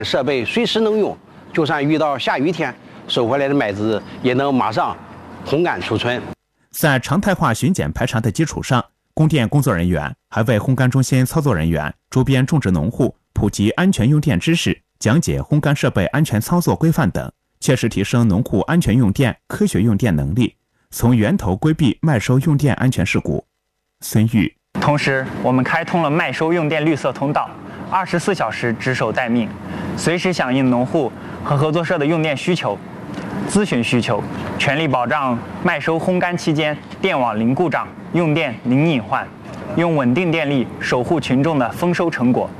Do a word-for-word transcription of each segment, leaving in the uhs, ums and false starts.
设备随时能用，就算遇到下雨天，收回来的麦子也能马上烘干储存。 在常态化巡检排查的基础上，供电工作人员还为烘干中心操作人员、周边种植农户普及安全用电知识，讲解烘干设备安全操作规范等，切实提升农户安全用电、科学用电能力，从源头规避麦收用电安全事故。孙玉。 同时，我们开通了麦收用电绿色通道，二十四小时值守待命，随时响应农户和合作社的用电需求、咨询需求，全力保障麦收烘干期间电网零故障、用电零隐患，用稳定电力守护群众的丰收成果。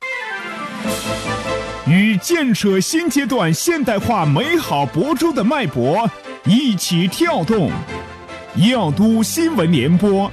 与建设新阶段现代化美好博州的脉搏一起跳动，耀都新闻联播。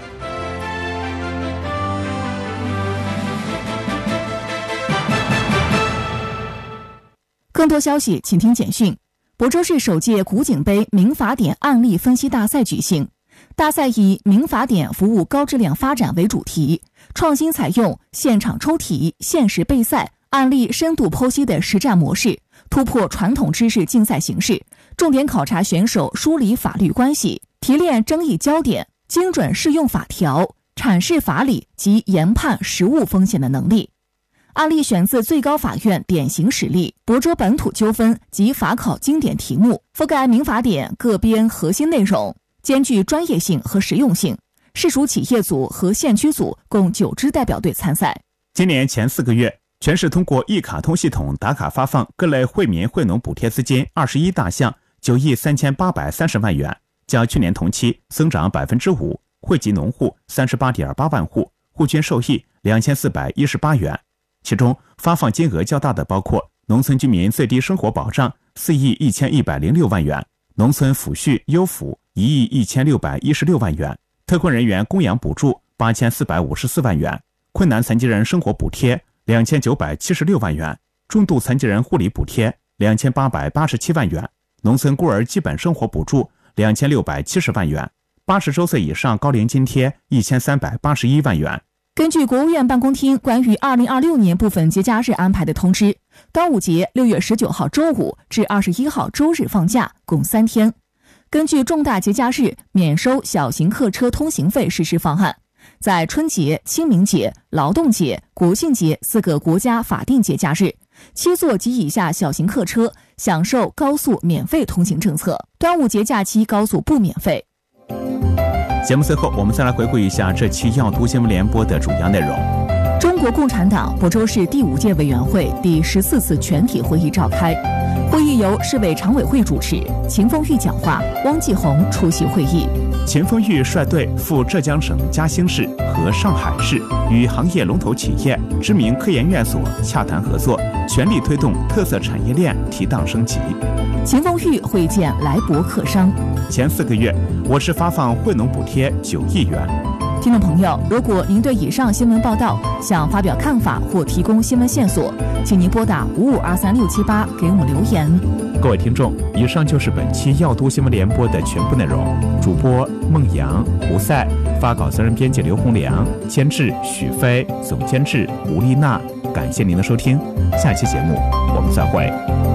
更多消息请听简讯。亳州市首届古井杯民法典案例分析大赛举行，大赛以民法典服务高质量发展为主题，创新采用现场抽题、限时备赛、案例深度剖析的实战模式，突破传统知识竞赛形式，重点考察选手梳理法律关系、提炼争议焦点、精准适用法条、阐释法理及研判实务风险的能力。案例选自最高法院典型实例、亳州本土纠纷及法考经典题目，覆盖民法典各编核心内容，兼具专业性和实用性。市属企业组和县区组共九支代表队参赛。 今年前四个月，全市通过一卡通系统打卡发放各类惠民惠农补贴资金二十一大项，九亿三千八百三十万元，较去年同期增长百分之五，惠及农户三十八点八万户，户均受益两千四百一十八元。其中发放金额较大的包括农村居民最低生活保障四亿一千一百零六万元，农村抚恤优抚一亿一千六百一十六万元，特困人员供养补助八千四百五十四万元，困难残疾人生活补贴两千九百七十六万元，重度残疾人护理补贴两千八百八十七万元，农村孤儿基本生活补助两千六百七十万元，八十周岁以上高龄津贴一千三百八十一万元。 根据国务院办公厅关于二零二六年部分节假日安排的通知，端午节六月十九号周五至二十一号周日放假，共三天。根据重大节假日免收小型客车通行费实施方案，在春节、清明节、劳动节、国庆节四个国家法定节假日，七座及以下小型客车享受高速免费通行政策，端午节假期高速不免费。 节目最后，我们再来回顾一下这期耀都新闻联播的主要内容。 中国共产党亳州市第五届委员会第十四次全体会议召开，会议由市委常委会主持，秦凤玉讲话，汪继红出席会议。 秦凤玉率队赴浙江省嘉兴市和上海市，与行业龙头企业、知名科研院所洽谈合作，全力推动特色产业链提档升级。 秦凤玉会见来博客商。 前四个月，我市发放惠农补贴九亿元。 听众朋友，如果您对以上新闻报道想发表看法或提供新闻线索，请您拨打五五二三六七八给我们留言。 各位听众，以上就是本期耀都新闻联播的全部内容。主播孟阳、胡赛，发稿责任编辑刘洪良，监制许飞，总监制吴丽娜。感谢您的收听，下期节目我们再会。